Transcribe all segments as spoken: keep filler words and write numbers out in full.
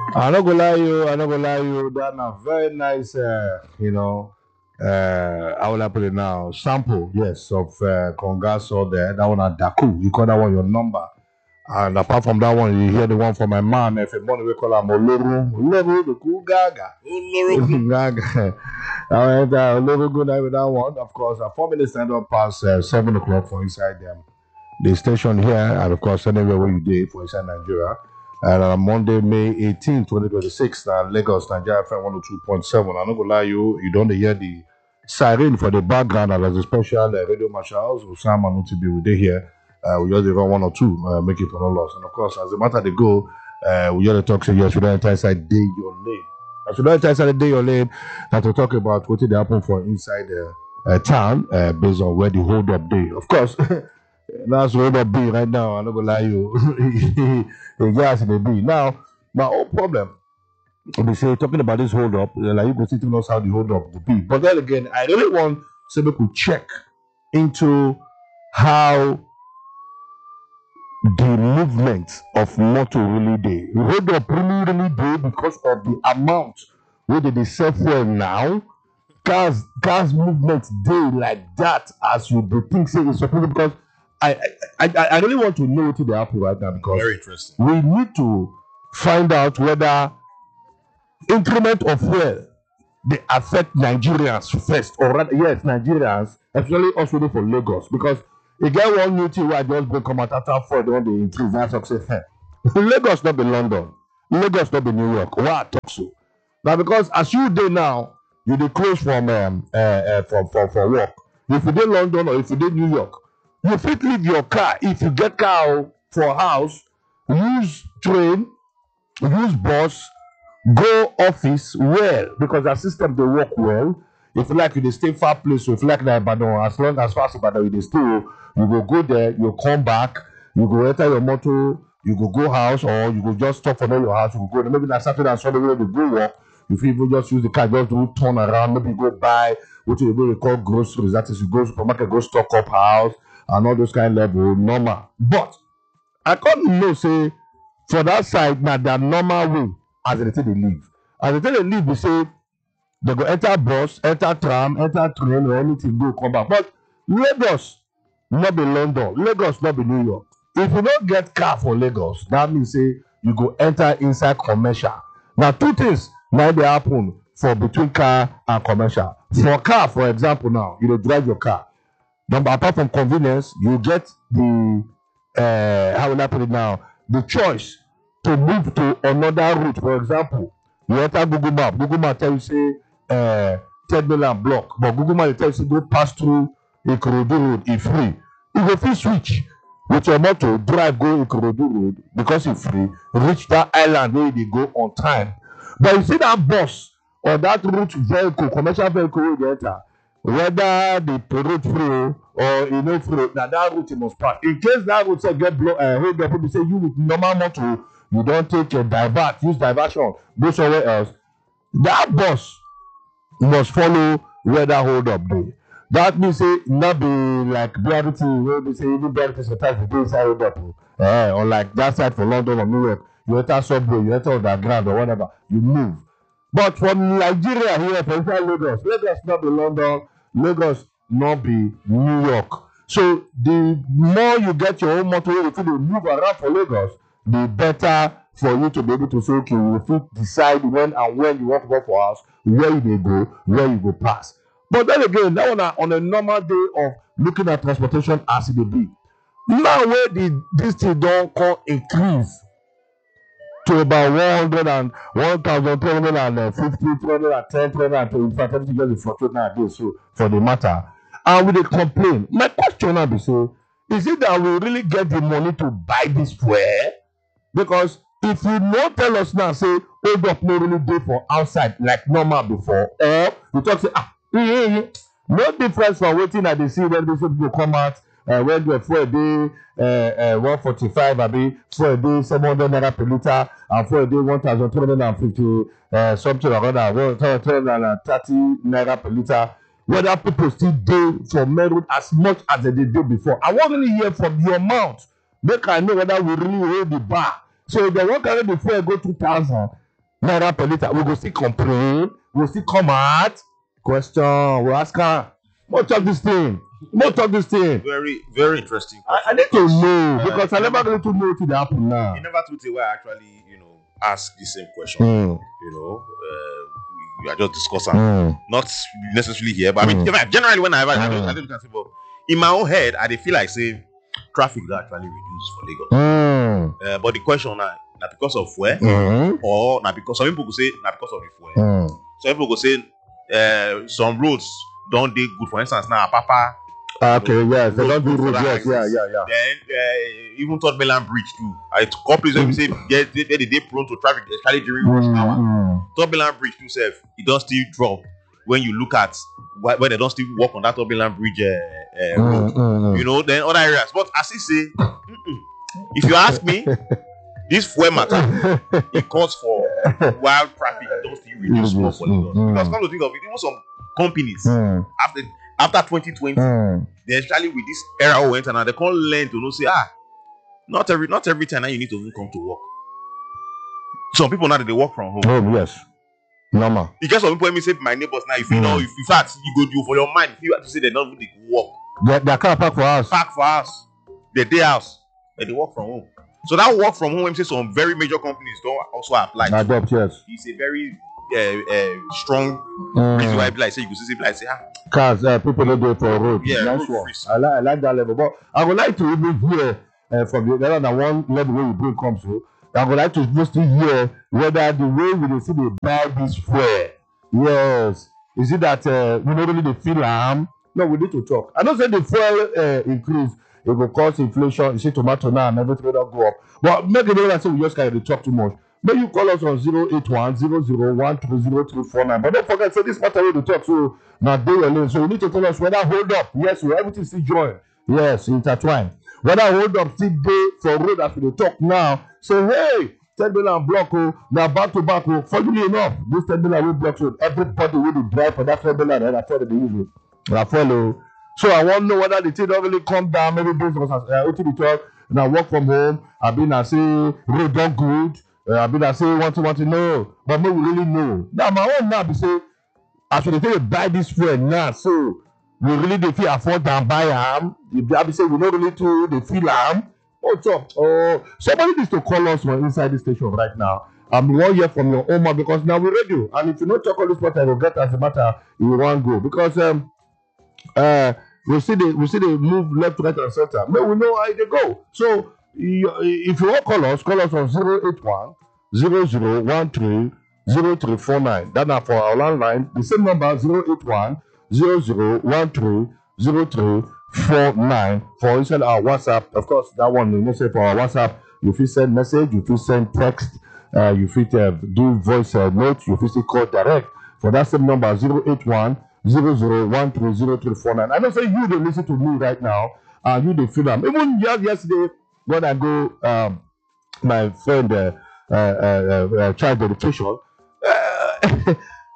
I'm not gonna lie you, I'm not gonna lie you, that a very nice, uh, you know, uh, how will I put it now? Sample, yes, of uh, Congas or there. That one at Daku. You call that one your number. And apart from that one, you hear the one from my man. If you want to call him Oloru, Oloru, the cool Gaga. Gaga. I went uh, Oloru good night with that one. Of course, uh, four minutes stand up past uh, seven o'clock for inside them. The station here, and of course, anywhere where you did for inside Nigeria. And on Monday, May eighteenth, twenty twenty-six, uh, Lagos, Nigeria, F M one oh two point seven. I'm not going to lie you, you don't hear the siren for the background, and as a special uh, radio marshals, Osama Nutibi, we did here. Uh, we just even one or two, uh, make it for no loss. And of course, as a matter they go, uh, we just talk say, yes, we don't enter inside day your lane. As we don't enter inside day your lane, that to talk about what did happen for inside the uh, town, uh, based on where the hold up day. Of course, that's where the be right now. I'm not gonna lie you. The gas in the be. Now, my whole problem, we say talking about this hold up, like you go see to us how the hold up will be. But then again, I really want somebody to check into how the movement of motor really dey. Hold up really really dey because of the amount wey dey dey sell fuel now. Cars cars movement dey like that as you dey think say e suppose, because I I I I really want to know wetin dey happen right now, because Very interesting. we need to find out whether increment of fuel dey affect Nigerians first, or rather yes Nigerians, especially us wey dey for Lagos, because e get one new thing wey I just bring come out after fuel don dey increase. Na success. Lagos no be London, Lagos no be New York. Why I talk so? Na because as you dey now, you dey close from um, uh, uh, from for for work. If you dey London or if you dey New York, you fit leave your car, if you get car for house, use train, use bus, go office well, because our system dey work well. If you like, you dey stay far place, so if you like na Ibadan, as long as far as Ibadan you dey stay, you go go there, you come back, you go enter your motor, you go go house, or you go just stop for your house, you go go there. Maybe na Saturday and Sunday wey you go work, you fit even just use the car, just do turn around, maybe you go buy wetin you go dey call groceries, that is, you go supermarket, go stock up house and all those kind level, normal. But I can't know say for that side na their normal way as they take dey live. As they take dey live, we say they go enter bus, enter tram, enter train, or anything, go come back. But Lagos not be London, Lagos not be New York. If you don't get car for Lagos, that means say you go enter inside commercial. Now two things now they happen for between car and commercial. For car, for example, now you dey drive your car. Number apart from convenience, you get the uh, how will I put it now? The choice to move to another route. For example, you enter Google Map. Google Map tell you say uh, third mainland block, but Google Map tell you say go pass through Ikorodu road, e free. You go fit switch with your motor, drive go Ikorodu road because e free, reach that island where you dey go on time. But you see that bus or that route vehicle, commercial vehicle wey you dey enter, whether the road free or e no free, na that route you must pass. In case that route say get block, uh, hold up, people say you with normal motor, you don take your divert, use diversion, go somewhere else. That bus must follow where that hold up dey. That means say not be like B R T wey be say even B R T sometimes dey inside hold up, uh, or like that side for London or New York, you enter subway, you enter underground or whatever, you move. But from Nigeria here, for inside Lagos, Lagos not be London, Lagos not be New York. So the more you get your own motor, if you move around for Lagos, the better for you to be able to say, okay, you fit decide when and when you want to go for house, where you may go, where you go pass. But then again, that one on a normal day of looking at transportation as it may be. Now where the this thing don't come increase to about one hundred and one thousand three hundred and fifty, three hundred and ten, three hundred and twenty-five, everything just fluctuate nowadays. So for the matter, and we dey complain. My question now be so: is it that we really get the money to buy this fuel? Because if you no tell us now, say hold up no really dey for outside like normal before, or you talk say ah, no difference from wetin I dey see when these people come out. Uh, when the fuel dey uh, uh, one forty-five, abi fuel dey seven hundred naira per litre, and fuel dey one thousand two hundred and fifty uh, something or other, one thousand two hundred and thirty naira per litre. Whether people still dey for main road as much as they did do before. I wan really hear from your mouth, make I know whether we really hold the bar. So if they wan carry the fuel go two thousand, naira per litre. We go still complain. We go still come out. Question. We ask her. What talk this thing? What talk this thing? Very, very interesting. I, I need to know because uh, I never need to know to the happen now. You never told me why I actually, you know, ask the same question. Mm. You know, uh, we are just discussing, Mm. not necessarily here, but I mean, Mm. generally when I, I, Mm. don't, I don't can say, but in my own head, I dey feel like say traffic that actually reduce for Lagos. Mm. Uh, but the question now, now because of where, Mm. or now because some people go say now because of the fuel. Mm. Some people go say uh, some roads don't dey good. For instance, now Papa. Okay, you know, yes, they don't do road road. for Yes, yeah, access. yeah, yeah. Then uh, even Third Mainland Bridge too. I couple when we say they they they dey prone to traffic, especially during rush hour. Mm. Third Mainland Bridge too, self it does still drop when you look at wh- where they don't still work on that Third Mainland Bridge uh, uh, road. Mm, mm, You know, then other areas. But as he say, mm-mm. If you ask me, this fuel matter it calls for wild traffic. Don't still reduce more for Lagos. Mm, Because mm. come to think of it, even some companies Mm. after after twenty twenty. Mm. They especially with this era we went and now they can't learn to know say ah not every not every time now you need to even come to work. Some people now that they work from home. Oh yes, normal. You get some people when me say my neighbors now if you Mm. know if in fact you go do for your mind if you have to say they don't even they work Their, their car park for us. park for house they day house and they work from home. So that work from home, when say some very major companies don't also apply. Adopt, yes. It's a very uh, uh, strong Mm. reason why people like say you go see people like say ah Cars, uh, people don't do it for road. Yeah, nice road one. freeze. I like, I like that level. But I would like to even hear uh, from the other than one level where you bring comes to. I would like to mostly hear whether the way we dey see they buy this fuel. Yes. Is it that uh, we don't really dey feel am? No, we need to talk. I don't say the fuel uh, increase. It will cause inflation. You see tomato now and everything will not go up. But make it know say we just kind of talk too much. May you call us on zero eight one zero zero one two zero three four nine. But don't forget, say this matter we dey talk so now day your lane. So you need to tell us whether hold up. Yes, so everything still join. Yes, intertwine. Whether hold up still dey for road as we dey talk now. Say hey, ten billion block oh, now back to back oh. Funnily enough, this ten billion will block road. Everybody will dey drive for that ten billion and that's what they use it. I follow. So I want to know whether the thing don't really come down. Maybe based on uh, O T B talk. Now work from home. I been I say road don't good. Uh, I been I say want to want to know, but maybe we really know. Now my own now be say as we dey buy this fuel now, so we really dey fit afford and buy am. If I be say we no really too dey feel am. What's up? Oh, somebody needs to call us from inside the station right now. Um, we want hear from your own mouth because now we radio, and if you no talk all this matter, you go get as a matter you want go because um uh we see the we see the move left, right, and center. May we know how they go. So you, if you want call us, call us on zero eight one zero zero one three zero three four nine. That's now for our landline. The same number zero eight one zero zero one three zero three four nine for inside our WhatsApp. Of course, that one you know say for our WhatsApp, you fit send message, you fit send text, uh, you fit uh, do voice uh, note, you fit still call direct for that same number zero eight one zero zero one three zero three four nine. I know say you dey listen to me right now, and you dey feel am. Even just yesterday when I go um, my friend uh, uh, uh, uh, child dedication. Uh,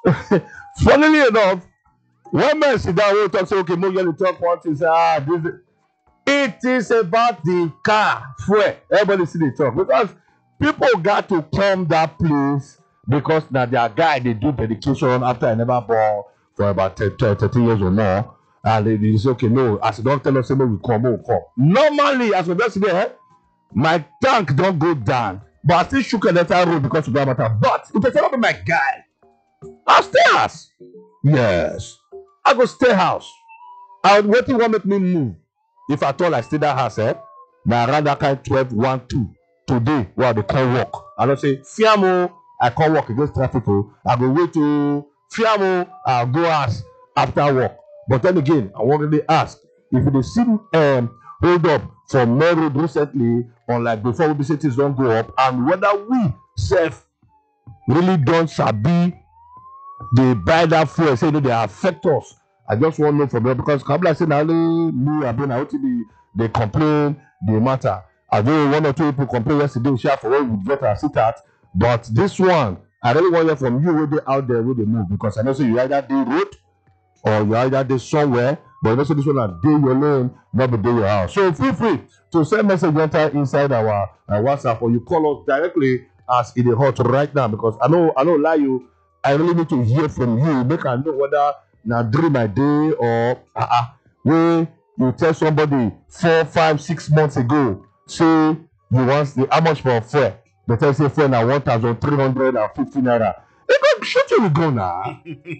funnily enough, one man sit down and talk say, okay, more you talk one thing, say, ah, this is, it is about the car fuel. Everybody see the talk because people got to come that place because now their guy they do dedication after I never born for about thirty years or more, and they, they say, okay, no, as don't tell us, say, no, we come, we come. Normally, as we just there, my tank don't go down, but I still shook a letter road because of that matter. But if it's not my guy, I'll stay house. Yes, I go stay house. I would wait till one make me move. If at all I stay that house, eh? Now around that kind twelve, one, two. Today, well, they can't walk. I don't say, Fiamo, I can't walk against traffic. Oh. I go wait to Fiamo, I'll go ask after work. But then again, I want to ask if they see um hold up for Main Road recently, or like before we say things don't go up, and whether we self really don't sabi they buy that fuel, say you know, they affect us. I just want to know from them because Kabla said, only me, I've been out to be they complain, they matter. I know one or two people complain yesterday, share for what we get our sit at, but this one, I really want to hear from you where they out there where they move because I know say you either do road or you either do somewhere, but you know say this one are day your lane, not be day your house. So feel free to send message enter inside our uh, WhatsApp or you call us directly as it is hot right now, because I know I don't lie you. I really need to hear from you. Make I know whether now during my day or uh, uh, when you tell somebody four, five, six months ago, say you want the how much for a fuel? They tell say fuel now one thousand three hundred and fifty naira. They go shut you go now.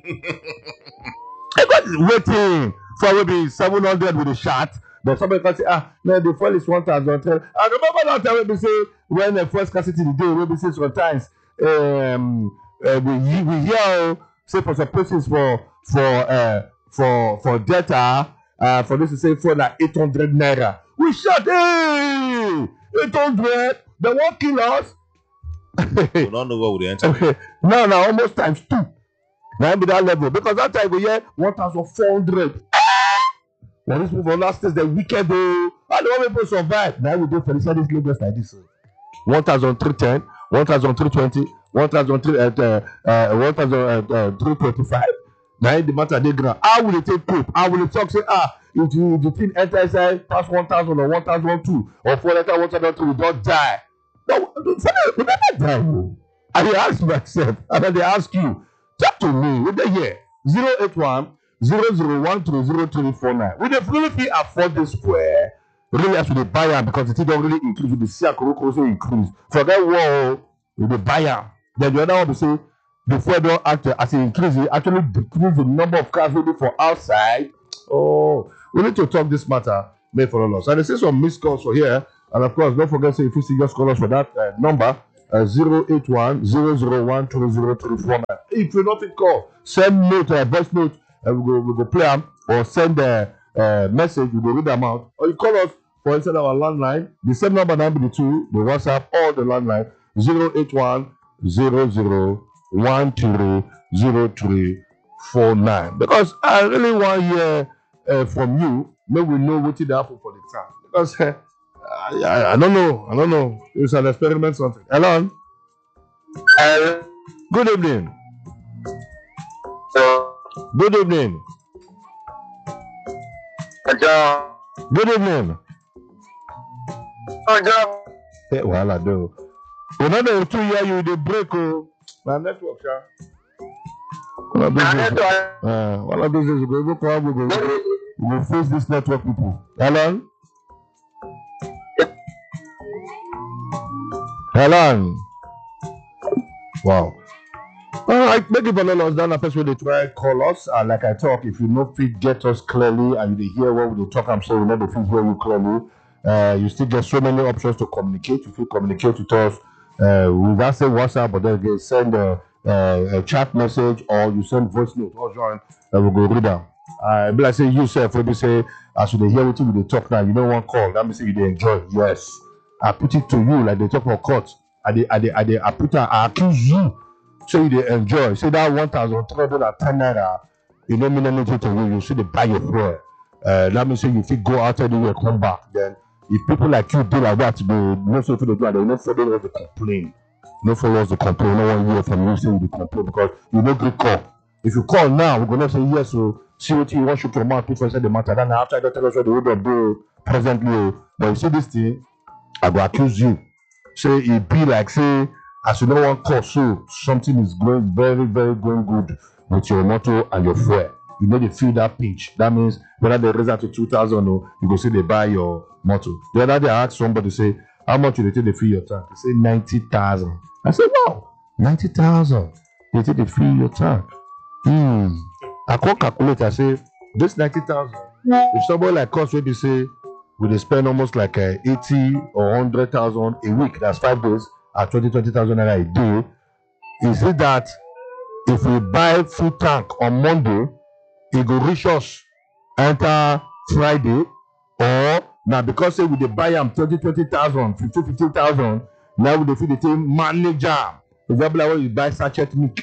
They got waiting for maybe seven hundred with a shot. But somebody can say, ah, no, the fuel is one thousand three. I remember that time we say when the first scarcity the day, we say sometimes um uh, we we hear say for some places for for uh for for data uh for this to say for like eight hundred naira. We shout, hey, eight hundred. They won't kill us. We don't know what we enter. Okay, now now almost times two. Now be that level because that time we hear one thousand four hundred. Now this people last is the wicked though. How do want people survive? Now we do for this Lagos like this. One thousand three ten, one thousand three twenty, one thousand three uh uh one thousand three twenty-five. Now the matter they ground. How will it take cope? How will it talk say ah if you the thing enter inside past one thousand or one thousand two or four letter one thousand two, we don't die. No, we never die. I dey ask myself and I dey ask you. Talk to me. We dey here zero eight one zero zero one three zero three four nine. We dey really fit afford this square. Really as we dey buy am because the thing don really increase. We dey see akoroko also increase. Forget war, we dey buy am. Then the other one be say the fuel don act as e increase, e actually decrease the number of cars wey dey for outside. Oh, we need to talk this matter. May follow us. And I see some missed calls for here. And of course, don't forget say if you see just call us for that uh, number. Uh, zero eight one zero zero one two zero three four nine. If you not fit call, send note, uh, voice note, and we go we go play them, or send a uh, uh, message, we go read them out, or you call us for inside our landline. The same number nine be the two, the WhatsApp or the landline zero eight one zero zero one two zero three four nine. Because I really want to hear uh, from you. Maybe we know what did happen for the time. Because uh, I, I, I don't know. I don't know. It's an experiment something. Hello. Uh, Good evening. so, Good evening. Ọjọ́ Good evening. Ọjọ́ Hey, wahala do. We know the two year you dey break oh. My network, sha. One of those na days, network uh, one of those days we go go come, we go we go face this network people. Hello. Hello. Wow. All right, make it follow us down. The first way they try call us. And like I talk, if you know fit get us clearly and you dey hear what we dey talk, I'm saying we know the fit hear you clearly. Uh, you still get so many options to communicate. If you communicate with us, uh, without saying WhatsApp, but then you send a, a, a chat message or you send voice note or join, and we go read them. Uh, be like say you say, if we say as you dey hear what we dey talk now, you know one call. That means say you dey enjoy. Yes, I put it to you like they talk for court. I dey, I dey, I dey, I put I accuse you. So you dey enjoy. Say that one thousand three hundred and ten naira, you don't mean anything to you. You see they buy your fuel. Uh, that means say you fit go out anywhere, come back. Then if people like you do like that, they no so for the do, they no follow us to complain. No follow us to complain. No one hear from you saying you complain because you no good call. If you call now, we're gonna say yes. So see what you want, shoot your mouth, put inside the matter. Then after I don't tell us what the order do presently. But you see this thing, I go accuse you. Say it be like say. As you know one call, so something is going very, very going good with your motor and your fuel. You know they feel that pinch. That means whether they raise that to two thousand or you go say they buy your motor. The other day I asked somebody say, how much will they take to fill your tank? They say ninety thousand. I said, wow, ninety thousand. They take to fill your tank. Hmm. I can't calculate. I say, this ninety thousand. If somebody like us maybe say, will they spend almost like uh, eighty or one hundred thousand a week? That's five days. At twenty, twenty thousand naira a day, is it that if we buy full tank on Monday, it go reach us enter Friday, or now because say we dey buy am twenty, twenty thousand, fifty, fifty thousand, now we dey fit the thing manage am. Example like when you buy sachet milk,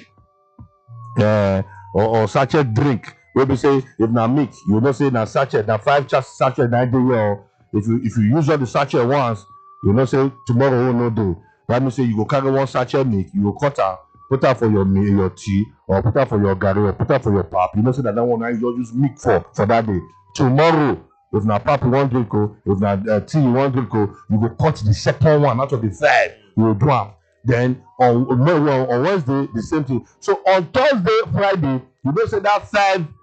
uh, or, or sachet drink, wey be say if na milk, you know say na sachet, na five sachet na dey here. If you if you use all the sachet once, you know say tomorrow will no do. That means say you go carry one sachet milk, you go cut her, put her for your your tea, or put her for your garri, or put her for your pap. You know say that that one you just use milk for for that day. Tomorrow, if na pap you want drink, oh, if na uh, tea you want drink, oh, you go cut the second one out of the five. You will do am. Then on on on Wednesday the same thing. So on Thursday, Friday, you know say that five